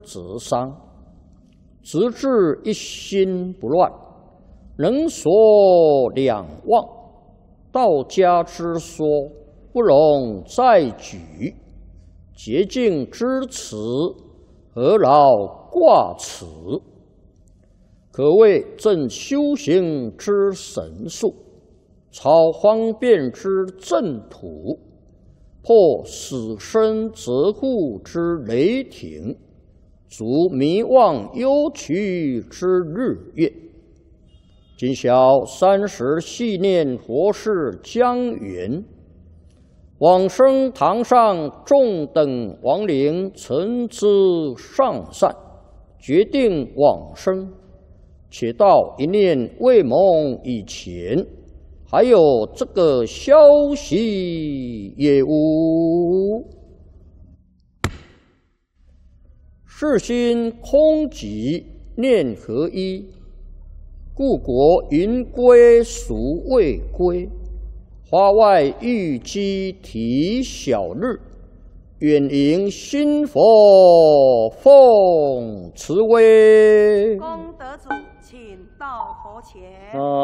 子商，直至一心不乱，能所两忘。道家之说，不容再举。洁净之词，何劳挂齿？可谓正修行之神术，超方便之正途，破死生责护之雷霆，足迷妄忧屈之日月。今宵30系念佛事将圆，往生堂上众等亡灵诚知上善，决定往生。且到一念未蒙以前，还有这个消息也无。世心空寂，念合一，故国云归孰未归？花外玉鸡啼晓日，远迎新佛奉慈威。 功德主，请到佛前。